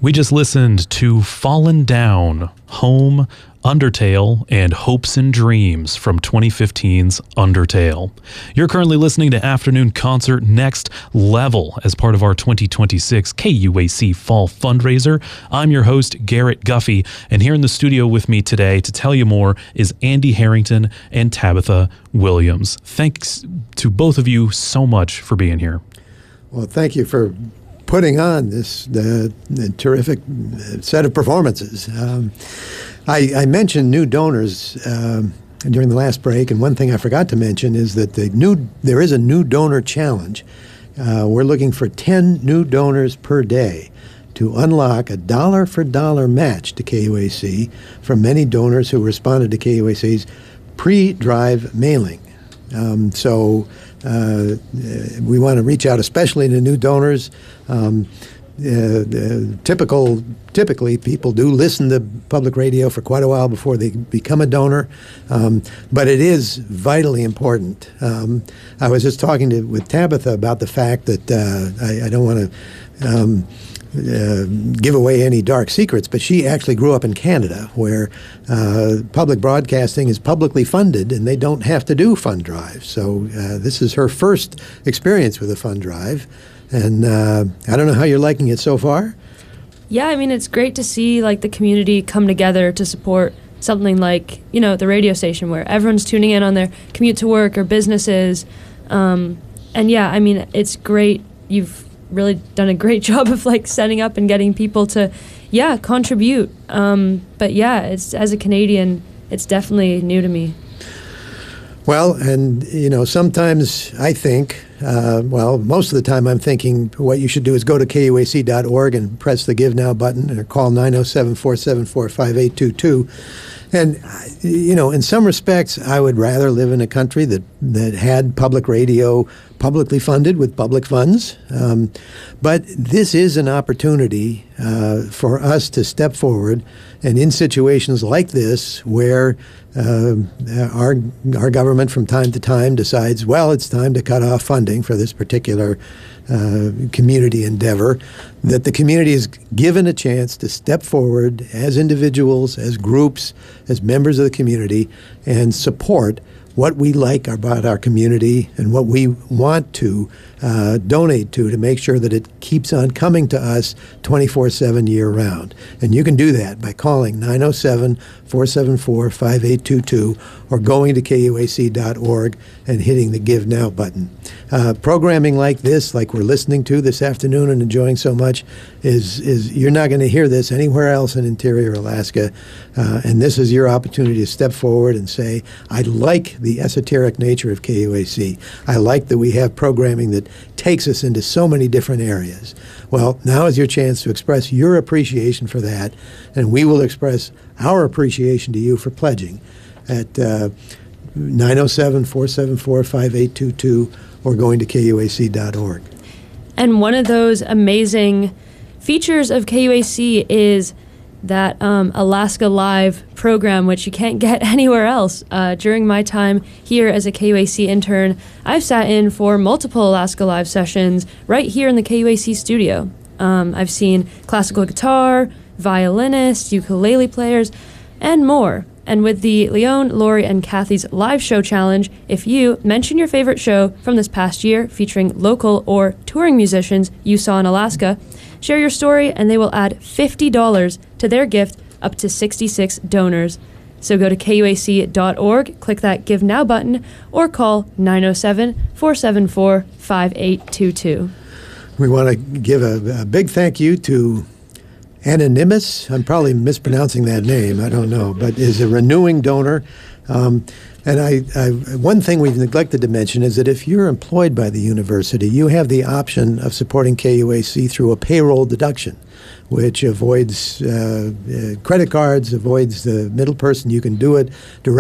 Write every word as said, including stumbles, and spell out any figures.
We just listened to Fallen Down, Home, Undertale, and Hopes and Dreams from twenty fifteen's Undertale. You're currently listening to Afternoon Concert Next Level as part of our twenty twenty-six K U A C Fall Fundraiser. I'm your host, Garrett Guffey, and here in the studio with me today to tell you more is Andy Harrington and Tabitha Williams. Thanks to both of you so much for being here. Well, thank you for putting on this uh, terrific set of performances. Um, I, I mentioned new donors um, during the last break, and one thing I forgot to mention is that the new there is a new donor challenge. Uh, we're looking for ten new donors per day to unlock a dollar-for-dollar match to K U A C from many donors who responded to K U A C's pre-drive mailing. Um, so uh, we want to reach out especially to new donors. Um, uh, uh, typical, typically, people do listen to public radio for quite a while before they become a donor, um, but it is vitally important. Um, I was just talking to, with Tabitha about the fact that uh, I, I don't want to um, uh, give away any dark secrets, but she actually grew up in Canada, where uh, public broadcasting is publicly funded, and they don't have to do fund drives. So uh, this is her first experience with a fund drive. And uh, I don't know how you're liking it so far. Yeah, I mean, it's great to see like the community come together to support something like, you know, the radio station where everyone's tuning in on their commute to work or businesses. Um, and yeah, I mean, it's great. You've really done a great job of like setting up and getting people to, yeah, contribute. Um, but yeah, it's as a Canadian, it's definitely new to me. Well, and, you know, sometimes I think, uh, well, most of the time I'm thinking what you should do is go to K U A C dot org and press the Give Now button or call nine oh seven, four seven four, five eight two two. And, you know, in some respects, I would rather live in a country that, that had public radio publicly funded with public funds. Um, but this is an opportunity uh, for us to step forward, and in situations like this where uh, our, our government from time to time decides, well, it's time to cut off funding for this particular uh, community endeavor, that the community is given a chance to step forward as individuals, as groups, as members of the community, and support what we like about our community and what we want to uh, donate to to make sure that it keeps on coming to us twenty-four seven year round. And you can do that by calling nine oh seven, four seven four, five eight two two or going to K U A C dot org and hitting the Give Now button. Uh, programming like this, like we're listening to this afternoon and enjoying so much, is, is you're not going to hear this anywhere else in interior Alaska. Uh, and this is your opportunity to step forward and say, I like the esoteric nature of K U A C. I like that we have programming that takes us into so many different areas. Well, now is your chance to express your appreciation for that, and we will express our appreciation to you for pledging at uh, nine oh seven, four seven four, five eight two two or going to K U A C dot org. And one of those amazing features of K U A C is that um, Alaska Live program, which you can't get anywhere else. Uh, during my time here as a K U A C intern, I've sat in for multiple Alaska Live sessions right here in the K U A C studio. Um, I've seen classical guitar, violinists, ukulele players, and more. And with the Leon, Lori, and Kathy's live show challenge, if you mention your favorite show from this past year featuring local or touring musicians you saw in Alaska, share your story and they will add fifty dollars to their gift up to sixty-six donors. So go to K U A C dot org, click that Give Now button, or call nine oh seven, four seven four, five eight two two. We want to give a, a big thank you to Anonymous, I'm probably mispronouncing that name, I don't know, but is a renewing donor. Um, and I, I, one thing we've neglected to mention is that if you're employed by the university, you have the option of supporting K U A C through a payroll deduction, which avoids uh, uh, credit cards, avoids the middle person. You can do it directly